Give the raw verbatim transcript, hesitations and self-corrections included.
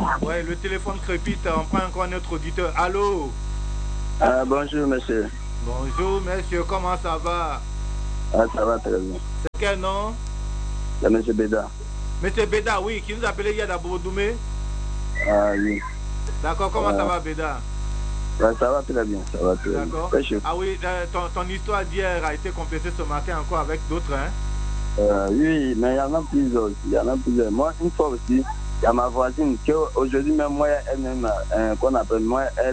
Ouais, le téléphone crépite, on prend encore notre auditeur. Allô? Ah, bonjour, monsieur. Bonjour, monsieur, comment ça va? Ah, ça va très bien. C'est quel nom? C'est monsieur Béda. Monsieur Béda, oui, qui nous appelait hier d'abord Doumé. Ah, oui. D'accord, comment ah. ça va, Béda? Ah, ça va très bien, ça va très bien. D'accord. Ah oui, euh, ton, ton histoire d'hier a été complétée ce matin encore avec d'autres, hein? Euh, oui, mais il y en a plusieurs aussi. Il y en a plusieurs. Moi, une fois aussi, il y a ma voisine qui aujourd'hui même moi, elle-même, euh, qu'on appelle moi, elle